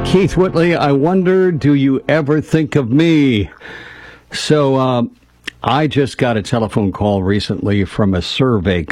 Keith Whitley, I wonder, do you ever think of me? So, I just got a telephone call recently from a survey